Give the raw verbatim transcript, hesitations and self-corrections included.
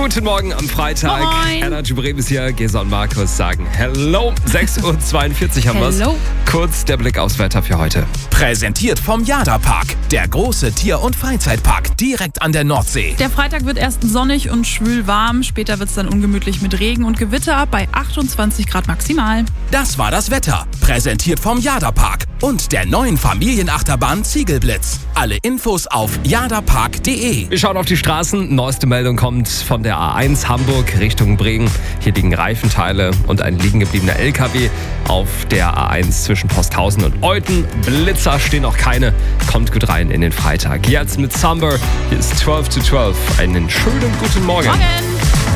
Guten Morgen am Freitag. Moin. Energy Bremen ist hier. Gesa und Markus sagen Hello. sechs Uhr zweiundvierzig haben wir's. Hello. Kurz der Blick aufs Wetter für heute. Präsentiert vom Jada-Park, der große Tier- und Freizeitpark direkt an der Nordsee. Der Freitag wird erst sonnig und schwül warm. Später wird es dann ungemütlich mit Regen und Gewitter bei achtundzwanzig Grad maximal. Das war das Wetter. Präsentiert vom Jada-Park und der neuen Familienachterbahn Ziegelblitz. Alle Infos auf jadapark punkt de. Wir schauen auf die Straßen. Neueste Meldung kommt von der A eins Hamburg Richtung Bremen. Hier liegen Reifenteile und ein liegen gebliebener L K W auf der A eins zwischen Posthausen und Euten. Blitzer stehen noch keine. Kommt gut rein in den Freitag. Jetzt mit Summer. Hier ist zwölf zu zwölf. Einen schönen guten Morgen. Morgen!